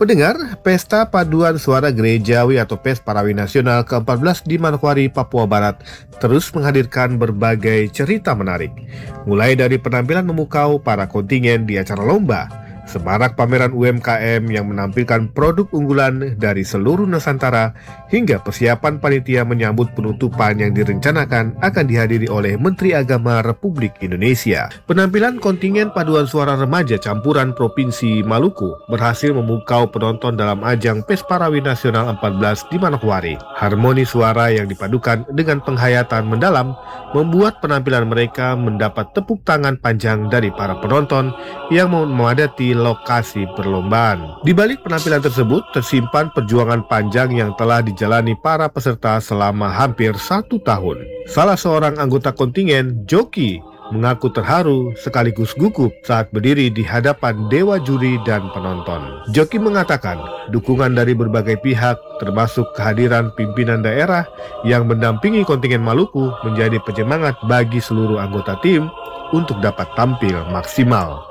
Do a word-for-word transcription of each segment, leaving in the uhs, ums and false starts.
Pendengar, Pesta Paduan Suara Gerejawi atau P E S Parawi Nasional ke empat belas di Manokwari, Papua Barat terus menghadirkan berbagai cerita menarik. Mulai dari penampilan memukau para kontingen di acara lomba, semarak pameran U M K M yang menampilkan produk unggulan dari seluruh Nusantara, hingga persiapan panitia menyambut penutupan yang direncanakan akan dihadiri oleh Menteri Agama Republik Indonesia. Penampilan kontingen paduan suara remaja campuran Provinsi Maluku berhasil memukau penonton dalam ajang P E S Parawi Nasional empat belas di Manokwari. Harmoni suara yang dipadukan dengan penghayatan mendalam membuat penampilan mereka mendapat tepuk tangan panjang dari para penonton yang memadati lokasi perlombaan. Di balik penampilan tersebut tersimpan perjuangan panjang yang telah dijalani para peserta selama hampir satu tahun. Salah seorang anggota kontingen, Joki, mengaku terharu sekaligus gugup saat berdiri di hadapan dewa juri dan penonton. Joki mengatakan dukungan dari berbagai pihak termasuk kehadiran pimpinan daerah yang mendampingi kontingen Maluku menjadi penyemangat bagi seluruh anggota tim untuk dapat tampil maksimal.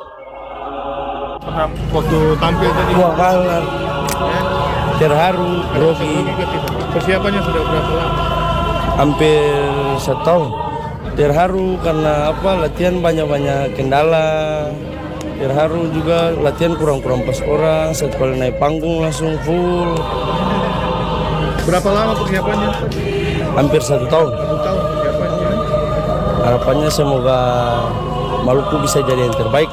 Waktu tampil tadi wah banget ya. Terharu, grogi. Persiapannya sudah berapa lama? Hampir setahun. Terharu karena apa, latihan banyak-banyak kendala. Terharu juga latihan kurang-kurang pas orang, setelah naik panggung langsung full. Berapa lama persiapannya? Hampir satu tahun. Satu tahun persiapannya. Harapannya semoga Maluku bisa jadi yang terbaik.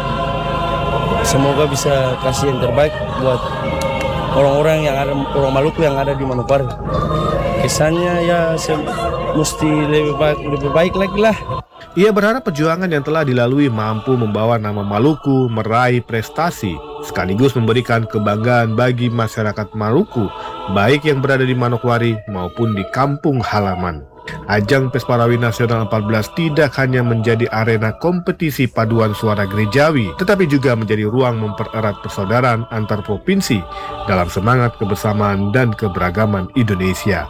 Semoga bisa kasih yang terbaik buat orang-orang yang ada, orang Maluku yang ada di Manokwari. Kesannya ya mesti lebih baik, lebih baik lagi lah. Ia berharap perjuangan yang telah dilalui mampu membawa nama Maluku meraih prestasi, sekaligus memberikan kebanggaan bagi masyarakat Maluku, baik yang berada di Manokwari maupun di kampung halaman. Ajang P E S Parawi Nasional empat belas tidak hanya menjadi arena kompetisi paduan suara gerejawi, tetapi juga menjadi ruang mempererat persaudaraan antar provinsi dalam semangat kebersamaan dan keberagaman Indonesia.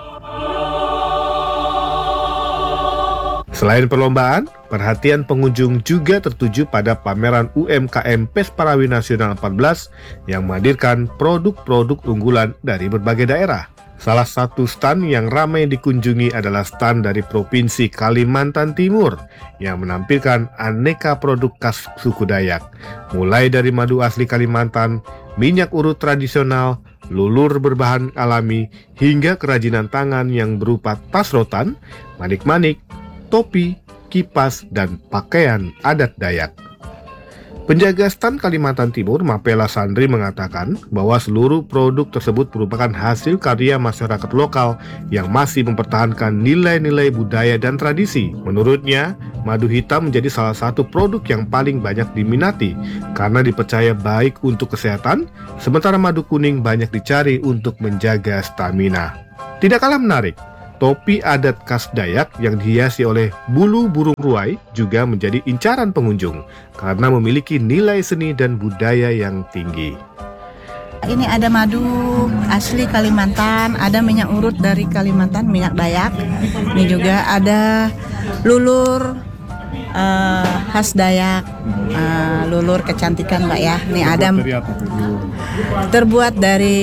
Selain perlombaan, perhatian pengunjung juga tertuju pada pameran U M K M P E S Parawi Nasional empat belas yang menghadirkan produk-produk unggulan dari berbagai daerah. Salah satu stand yang ramai dikunjungi adalah stand dari Provinsi Kalimantan Timur yang menampilkan aneka produk khas suku Dayak, mulai dari madu asli Kalimantan, minyak urut tradisional, lulur berbahan alami, hingga kerajinan tangan yang berupa tas rotan, manik-manik, topi, kipas, dan pakaian adat Dayak. Penjaga stand Kalimantan Timur, Mapela Sandri, mengatakan bahwa seluruh produk tersebut merupakan hasil karya masyarakat lokal yang masih mempertahankan nilai-nilai budaya dan tradisi. Menurutnya, madu hitam menjadi salah satu produk yang paling banyak diminati karena dipercaya baik untuk kesehatan, sementara madu kuning banyak dicari untuk menjaga stamina. Tidak kalah menarik, topi adat khas Dayak yang dihiasi oleh bulu burung ruai juga menjadi incaran pengunjung karena memiliki nilai seni dan budaya yang tinggi. Ini ada madu asli Kalimantan, ada minyak urut dari Kalimantan, minyak Dayak. Ini juga ada lulur uh, khas Dayak, uh, lulur kecantikan Mbak ya. Ini ada terbuat dari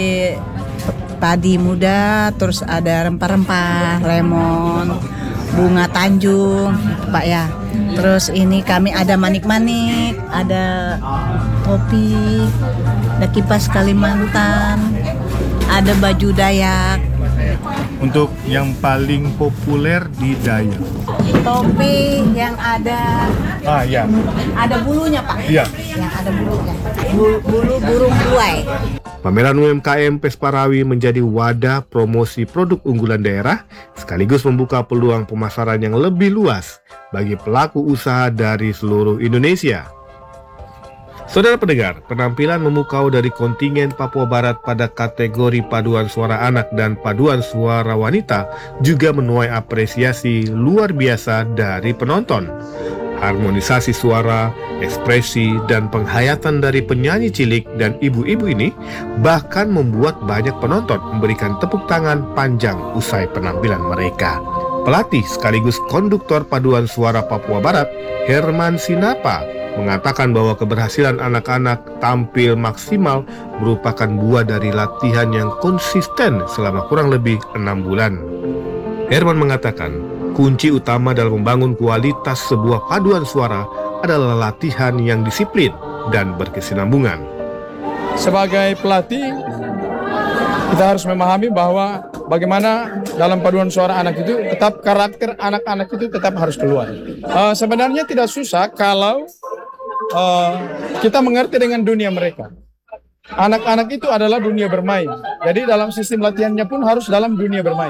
padi muda, terus ada rempah-rempah, lemon, bunga Tanjung, Pak ya. Terus ini kami ada manik-manik, ada topi, ada kipas Kalimantan, ada baju Dayak. Untuk yang paling populer di Dayak, topi yang ada ah ya, ada bulunya Pak. Iya. Yang ada bulunya, bulu, bulu burung ruai. Pameran U M K M P E S Parawi menjadi wadah promosi produk unggulan daerah, sekaligus membuka peluang pemasaran yang lebih luas bagi pelaku usaha dari seluruh Indonesia. Saudara pendengar, penampilan memukau dari kontingen Papua Barat pada kategori paduan suara anak dan paduan suara wanita juga menuai apresiasi luar biasa dari penonton. Harmonisasi suara, ekspresi, dan penghayatan dari penyanyi cilik dan ibu-ibu ini bahkan membuat banyak penonton memberikan tepuk tangan panjang usai penampilan mereka. Pelatih sekaligus konduktor paduan suara Papua Barat, Herman Sinapa, mengatakan bahwa keberhasilan anak-anak tampil maksimal merupakan buah dari latihan yang konsisten selama kurang lebih enam bulan. Herman mengatakan, kunci utama dalam membangun kualitas sebuah paduan suara adalah latihan yang disiplin dan berkesinambungan. Sebagai pelatih, kita harus memahami bahwa bagaimana dalam paduan suara anak itu tetap karakter anak-anak itu tetap harus keluar. Uh, sebenarnya tidak susah kalau uh, kita mengerti dengan dunia mereka. Anak-anak itu adalah dunia bermain. Jadi dalam sistem latihannya pun harus dalam dunia bermain.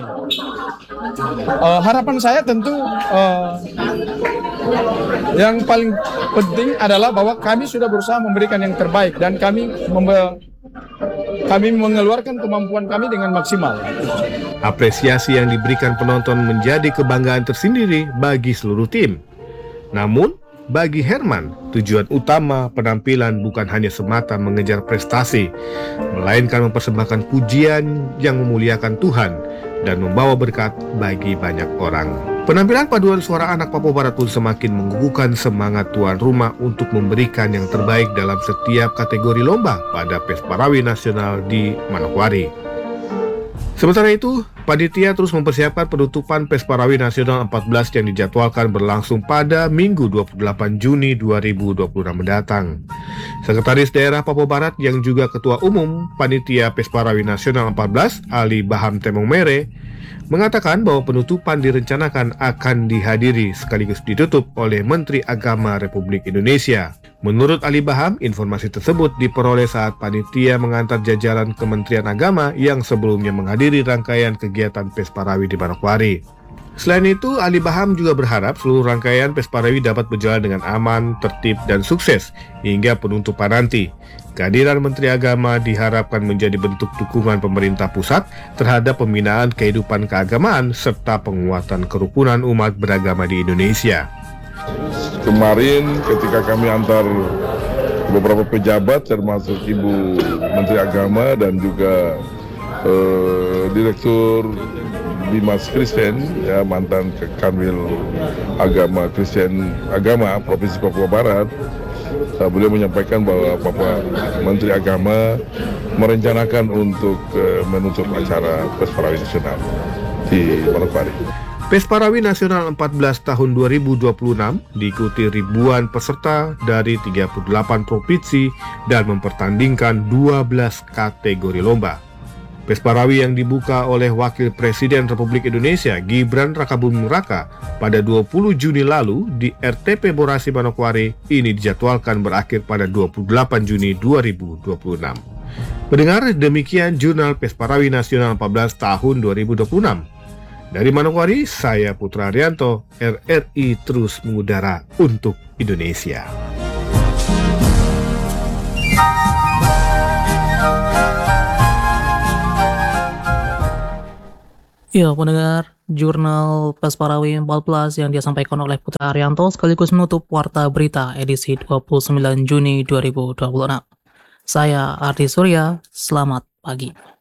Uh, harapan saya tentu uh, yang paling penting adalah bahwa kami sudah berusaha memberikan yang terbaik dan kami membe- kami mengeluarkan kemampuan kami dengan maksimal. Apresiasi yang diberikan penonton menjadi kebanggaan tersendiri bagi seluruh tim. Namun, bagi Herman, tujuan utama penampilan bukan hanya semata mengejar prestasi, melainkan mempersembahkan pujian yang memuliakan Tuhan dan membawa berkat bagi banyak orang. Penampilan paduan suara anak Papua Barat pun semakin mengukuhkan semangat tuan rumah untuk memberikan yang terbaik dalam setiap kategori lomba pada Pes Parawi Nasional di Manokwari. Sementara itu, panitia terus mempersiapkan penutupan Pes Parawi Nasional empat belas yang dijadwalkan berlangsung pada Minggu dua puluh delapan Juni dua ribu dua puluh enam mendatang. Sekretaris Daerah Papua Barat yang juga Ketua Umum Panitia Pes Parawi Nasional empat belas, Ali Baham Temong Mere, mengatakan bahwa penutupan direncanakan akan dihadiri sekaligus ditutup oleh Menteri Agama Republik Indonesia. Menurut Ali Baham, informasi tersebut diperoleh saat panitia mengantar jajaran Kementerian Agama yang sebelumnya menghadiri rangkaian kegiatan Pes Parawi di Manokwari. Selain itu, Ali Baham juga berharap seluruh rangkaian Pes Parawi dapat berjalan dengan aman, tertib, dan sukses hingga penutupan nanti. Kehadiran Menteri Agama diharapkan menjadi bentuk dukungan pemerintah pusat terhadap pembinaan kehidupan keagamaan serta penguatan kerukunan umat beragama di Indonesia. Kemarin ketika kami antar beberapa pejabat termasuk Ibu Menteri Agama dan juga eh, Direktur Bimas Kristen, ya, mantan Kanwil Agama Kristen Agama Provinsi Papua Barat, uh, beliau menyampaikan bahwa Papua Menteri Agama merencanakan untuk uh, menutup acara Pes Parawi Nasional di Manokwari. Pes Parawi Nasional empat belas tahun dua ribu dua puluh enam diikuti ribuan peserta dari tiga puluh delapan provinsi dan mempertandingkan dua belas kategori lomba. Pes Parawi yang dibuka oleh Wakil Presiden Republik Indonesia Gibran Rakabuming Raka pada dua puluh Juni lalu di R T P Borasi Manokwari ini dijadwalkan berakhir pada dua puluh delapan Juni dua ribu dua puluh enam. Pendengar, demikian Jurnal Pes Parawi Nasional empat belas tahun dua ribu dua puluh enam. Dari Manokwari, saya Putra Arianto, R R I terus mengudara untuk Indonesia. Ya, pendengar, Jurnal Pes Parawi empat belas yang disampaikan oleh Putra Arianto sekaligus menutup Warta Berita edisi dua puluh sembilan Juni dua ribu dua puluh enam. Saya Ardi Surya, selamat pagi.